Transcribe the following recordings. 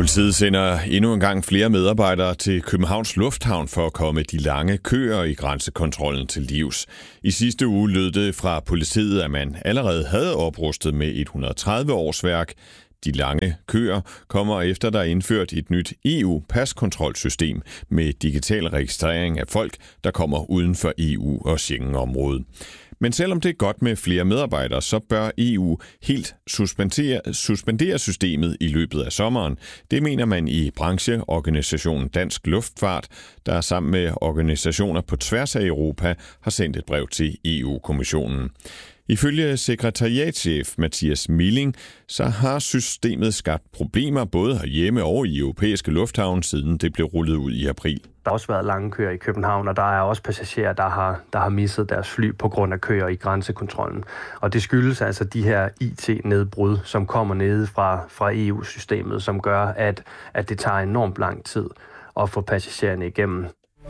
Politiet sender endnu en gang flere medarbejdere til Københavns Lufthavn for at komme de lange køer i grænsekontrollen til livs. I sidste uge lød det fra politiet, at man allerede havde oprustet med 130 årsværk. De lange køer kommer efter, der er indført et nyt EU-paskontrolsystem med digital registrering af folk, der kommer uden for EU og Schengen-området. Men selvom det er godt med flere medarbejdere, så bør EU helt suspendere systemet i løbet af sommeren. Det mener man i brancheorganisationen Dansk Luftfart, der sammen med organisationer på tværs af Europa har sendt et brev til EU-kommissionen. Ifølge sekretariatschef Mathias Milling, så har systemet skabt problemer både herhjemme og i europæiske lufthavne, siden det blev rullet ud i april. Der har også været lange køer i København, og der er også passagerer, der har misset deres fly på grund af køer i grænsekontrollen. Og det skyldes altså de her IT-nedbrud, som kommer nede fra EU-systemet, som gør, at det tager enormt lang tid at få passagererne igennem.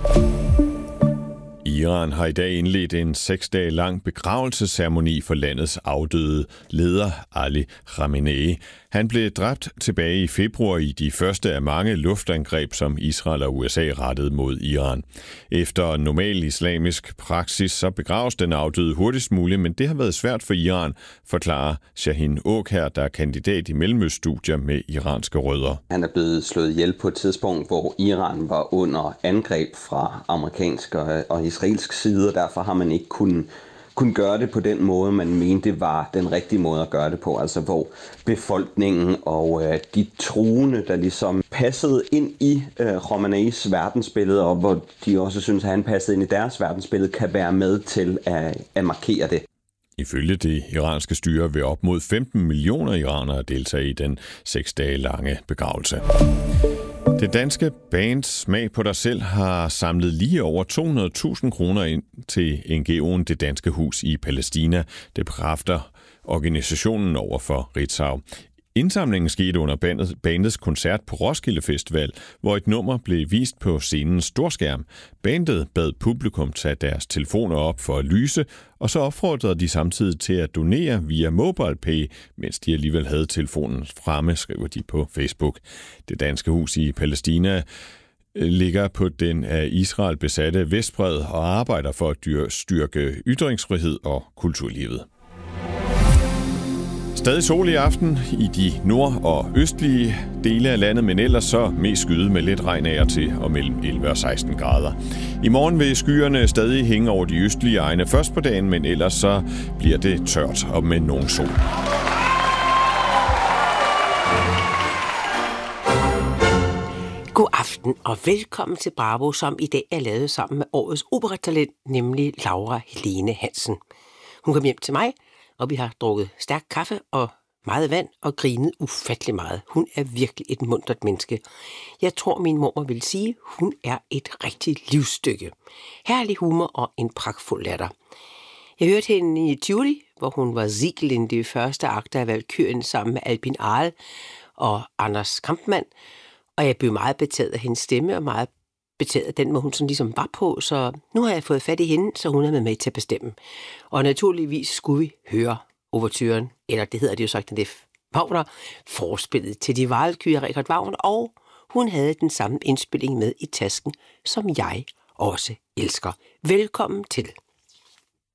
Iran har i dag indledt en 6 dage lang begravelsesceremoni for landets afdøde leder Ali Khamenei. Han blev dræbt tilbage i februar i de første af mange luftangreb, som Israel og USA rettede mod Iran. Efter normal islamisk praksis, så begraves den afdøde hurtigst muligt, men det har været svært for Iran, forklarer Shahin Åkær, der er kandidat i mellemøststudier med iranske rødder. Han er blevet slået ihjel på et tidspunkt, hvor Iran var under angreb fra amerikansk og israelsk side, og derfor har man ikke kunne gøre det på den måde, man mente var den rigtige måde at gøre det på. Altså hvor befolkningen og de troende, der ligesom passede ind i Khameneis verdensbillede, og hvor de også synes, at han passede ind i deres verdensbillede, kan være med til at markere det. Ifølge det iranske styre vil op mod 15 millioner iranere deltage i den 6 dage lange begravelse. Det danske band Smag på dig selv har samlet lige over 200.000 kroner ind til NGO'en Det Danske Hus i Palæstina. Det bekræfter organisationen over for Ritzau. Indsamlingen skete under bandets koncert på Roskilde Festival, hvor et nummer blev vist på scenens storskærm. Bandet bad publikum tage deres telefoner op for at lyse, og så opfordrede de samtidig til at donere via MobilePay, mens de alligevel havde telefonen fremme, skriver de på Facebook. Det Danske Hus i Palæstina ligger på den af Israel besatte Vestbred og arbejder for at styrke ytringsfrihed og kulturlivet. Stadig sol i aften i de nord- og østlige dele af landet, men ellers så mest skyde med lidt regn af og til og mellem 11 og 16 grader. I morgen vil skyerne stadig hænge over de østlige egne først på dagen, men ellers så bliver det tørt og med nogen sol. God aften og velkommen til Bravo, som i dag er lavet sammen med årets operatalent, nemlig Laura Helene Hansen. Hun kom hjem til mig, og vi har drukket stærk kaffe og meget vand og grinet ufattelig meget. Hun er virkelig et muntert menneske. Jeg tror, min mor vil sige, hun er et rigtigt livsstykke. Herlig humor og en pragtfuld latter. Jeg hørte hende i Tivoli, hvor hun var Siegelinde i første akt af Valkyrien sammen med Albin Ahl og Anders Kampmann. Og jeg blev meget betaget af hendes stemme og meget betaget af den måde, hun sådan ligesom var på. Så nu har jeg fået fat i hende, så hun er med til at bestemme. Og naturligvis skulle vi høre ouverturen, eller det hedder det jo sagt, den Wagner, forspillet til de Valkyrie af Richard Wagner, og hun havde den samme indspilling med i tasken, som jeg også elsker. Velkommen til.